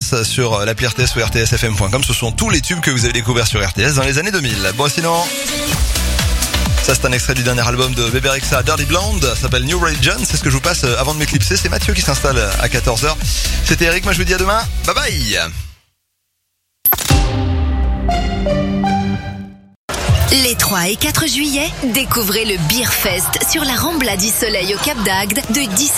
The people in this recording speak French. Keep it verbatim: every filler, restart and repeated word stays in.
passe sur l'appli R T S ou R T S F M point com. Ce sont tous les tubes que vous avez découverts sur R T S dans les années deux mille. Bon, sinon, ça c'est un extrait du dernier album de Bebe Rexha, Dirty Blonde, ça s'appelle New Religion. C'est ce que je vous passe avant de m'éclipser. C'est Mathieu qui s'installe à quatorze heures. C'était Eric, moi je vous dis à demain. Bye bye. Les trois et quatre juillet, découvrez le Beer Fest sur la Rambla du Soleil au Cap d'Agde de dix-sept